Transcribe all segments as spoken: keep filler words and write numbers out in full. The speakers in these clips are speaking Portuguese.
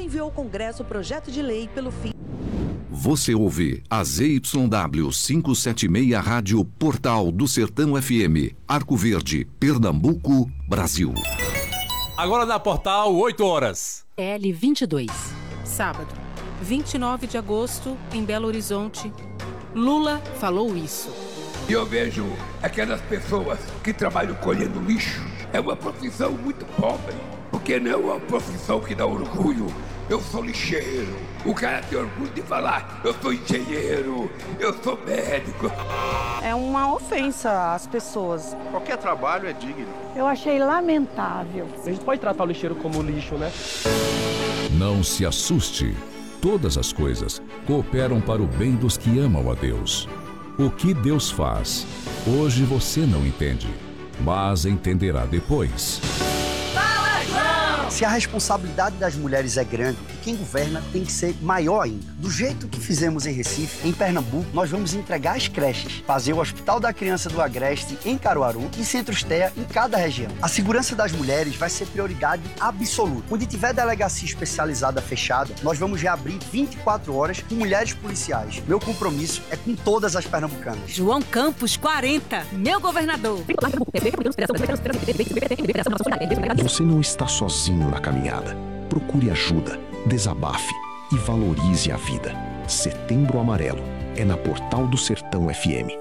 enviou ao Congresso o projeto de lei pelo fim... Você ouve a Z Y W quinhentos e setenta e seis Rádio Portal do Sertão F M, Arco Verde, Pernambuco, Brasil. Agora na Portal, oito horas. L vinte e dois, sábado, vinte e nove de agosto, em Belo Horizonte. Lula falou isso. E eu vejo aquelas pessoas que trabalham colhendo lixo. É uma profissão muito pobre, porque não é uma profissão que dá orgulho. Eu sou lixeiro. O cara tem orgulho de falar, eu sou engenheiro, eu sou médico. É uma ofensa às pessoas. Qualquer trabalho é digno. Eu achei lamentável. A gente pode tratar o lixeiro como lixo, né? Não se assuste. Todas as coisas cooperam para o bem dos que amam a Deus. O que Deus faz, hoje você não entende, mas entenderá depois. Se a responsabilidade das mulheres é grande, quem governa tem que ser maior ainda. Do jeito que fizemos em Recife, em Pernambuco, nós vamos entregar as creches, fazer o Hospital da Criança do Agreste em Caruaru e Centro Estea em cada região. A segurança das mulheres vai ser prioridade absoluta. Onde tiver delegacia especializada fechada, nós vamos reabrir vinte e quatro horas com mulheres policiais. Meu compromisso é com todas as pernambucanas. João Campos, quarenta, meu governador. Você não está sozinho na caminhada. Procure ajuda, desabafe e valorize a vida. Setembro Amarelo é na Portal do Sertão F M.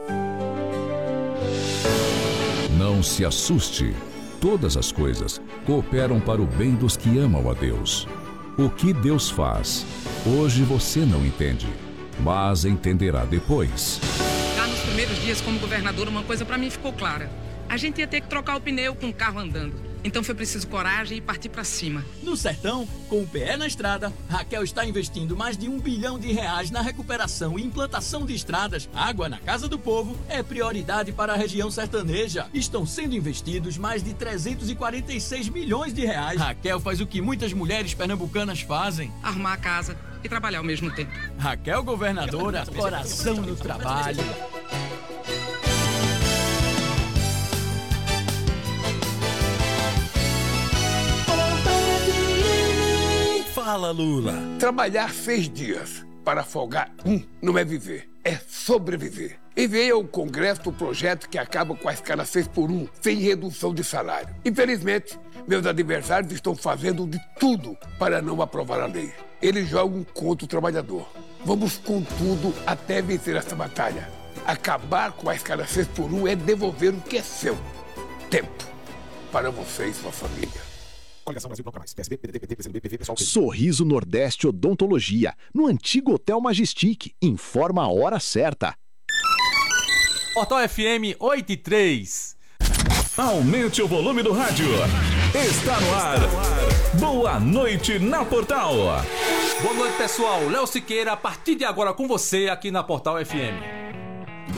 Não se assuste. Todas as coisas cooperam para o bem dos que amam a Deus. O que Deus faz, hoje você não entende, mas entenderá depois. Já nos primeiros dias como governador, uma coisa para mim ficou clara. A gente ia ter que trocar o pneu com o carro andando. Então foi preciso coragem e partir para cima. No Sertão, com o pé na estrada, Raquel está investindo mais de um bilhão de reais na recuperação e implantação de estradas. Água na casa do povo é prioridade para a região sertaneja. Estão sendo investidos mais de trezentos e quarenta e seis milhões de reais. Raquel faz o que muitas mulheres pernambucanas fazem: arrumar a casa e trabalhar ao mesmo tempo. Raquel governadora, coração no trabalho. Fala, Lula. Trabalhar seis dias para folgar um não é viver, é sobreviver. Enviei ao Congresso o projeto que acaba com a escala seis por um, sem redução de salário. Infelizmente, meus adversários estão fazendo de tudo para não aprovar a lei. Eles jogam contra o trabalhador. Vamos com tudo até vencer essa batalha. Acabar com a escala seis por um é devolver o que é seu. Tempo para você e sua família. Coligação Brasil Proclamais, P S B, P D T, P T, P C D B, P V, Pessoal. Sorriso Nordeste Odontologia, no antigo Hotel Majestic. Informa a hora certa. Portal F M oito e três. Aumente o volume do rádio. Está no ar. Boa noite na Portal. Boa noite, pessoal. Léo Siqueira, a partir de agora com você aqui na Portal F M.